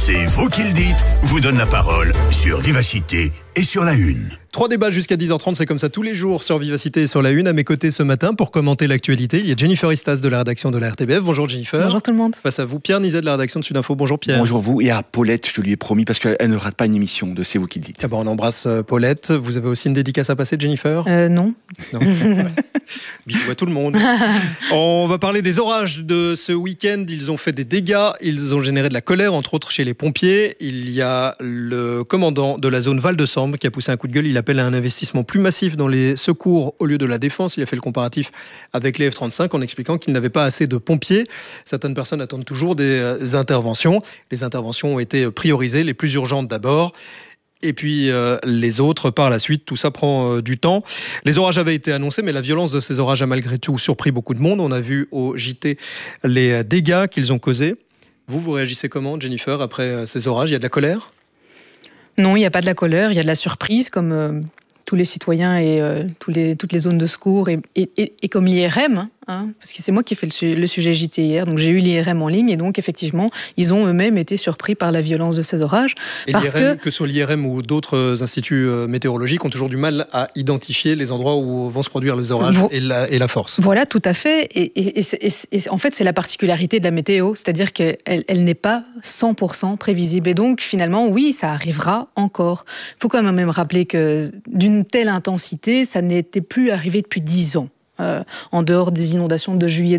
C'est vous qui le dites, vous donne la parole sur Vivacité et sur La Une. 3 débats jusqu'à 10h30, c'est comme ça tous les jours sur Vivacité et sur La Une. À mes côtés ce matin pour commenter l'actualité, il y a Jennifer Istas de la rédaction de la RTBF. Bonjour Jennifer. Bonjour tout le monde. Face à vous, Pierre Nizet de la rédaction de Sudinfo. Bonjour Pierre. Bonjour vous, et à Paulette, je lui ai promis parce qu'elle ne rate pas une émission de C'est vous qui le dites. Ah bon, on embrasse Paulette. Vous avez aussi une dédicace à passer, Jennifer? Non. Bisous à tout le monde. On va parler des orages de ce week-end. Ils ont fait des dégâts, ils ont généré de la colère, entre autres chez les pompiers. Il y a le commandant de la zone Val-de-Sambre qui a poussé un coup de gueule. Il appelle à un investissement plus massif dans les secours au lieu de la défense. Il a fait le comparatif avec les F-35 en expliquant qu'il n'avait pas assez de pompiers. Certaines personnes attendent toujours des interventions. Les interventions ont été priorisées, les plus urgentes d'abord. Et puis les autres par la suite. Tout ça prend du temps. Les orages avaient été annoncés, mais la violence de ces orages a malgré tout surpris beaucoup de monde. On a vu au JT les dégâts qu'ils ont causés. Vous réagissez comment, Jennifer, après ces orages? Il y a de la colère? Non, il n'y a pas de la colère, il y a de la surprise, comme tous les citoyens et toutes les zones de secours et comme l'IRM, parce que c'est moi qui ai fait le sujet JT hier, donc j'ai eu l'IRM en ligne et donc effectivement, ils ont eux-mêmes été surpris par la violence de ces orages. Et l'IRM, que ce soit l'IRM ou d'autres instituts météorologiques, ont toujours du mal à identifier les endroits où vont se produire les orages et la force. Voilà, tout à fait. Et en fait, c'est la particularité de la météo, c'est-à-dire qu'elle n'est pas 100% prévisible. Et donc, finalement, oui, ça arrivera encore. Il faut quand même rappeler que d'une telle intensité, ça n'était plus arrivé depuis 10 ans. En dehors des inondations de juillet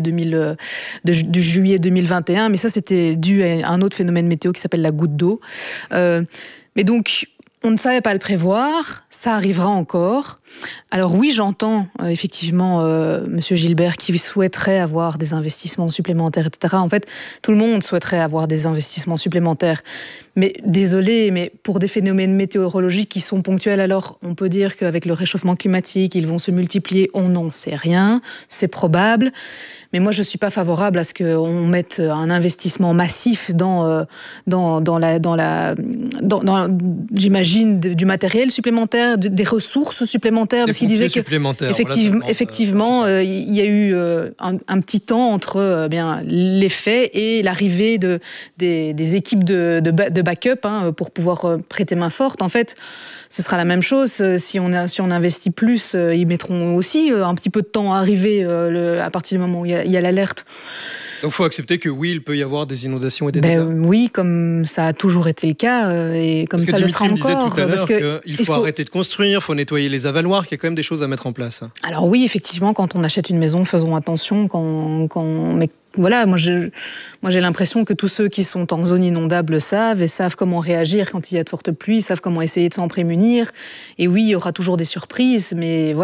2021, mais ça c'était dû à un autre phénomène météo qui s'appelle la goutte d'eau. Mais donc, on ne savait pas le prévoir, ça arrivera encore. Alors oui, j'entends effectivement Monsieur Gilbert qui souhaiterait avoir des investissements supplémentaires, etc. En fait, tout le monde souhaiterait avoir des investissements supplémentaires. Mais désolé, mais pour des phénomènes météorologiques qui sont ponctuels, alors on peut dire qu'avec le réchauffement climatique, ils vont se multiplier, on n'en sait rien, c'est probable. Mais moi, je ne suis pas favorable à ce qu'on mette un investissement massif dans j'imagine, du matériel supplémentaire, des ressources supplémentaires. Parce qu'il disait que effectivement, il y a eu un petit temps entre les faits et l'arrivée des équipes de backup pour pouvoir prêter main forte. En fait, ce sera la même chose. Si on investit plus, ils mettront aussi un petit peu de temps à arriver à partir du moment où il y a l'alerte. Donc il faut accepter que oui, il peut y avoir des inondations et des dégâts. Oui, comme ça a toujours été le cas et comme ça le sera encore. Parce que Dimitri me disait tout à l'heure qu'il faut arrêter de construire, il faut nettoyer les avaloirs, qu'il y a quand même des choses à mettre en place. Alors oui, effectivement, quand on achète une maison, faisons attention. Mais voilà, moi j'ai l'impression que tous ceux qui sont en zone inondable savent comment réagir quand il y a de fortes pluies, savent comment essayer de s'en prémunir. Et oui, il y aura toujours des surprises, mais voilà.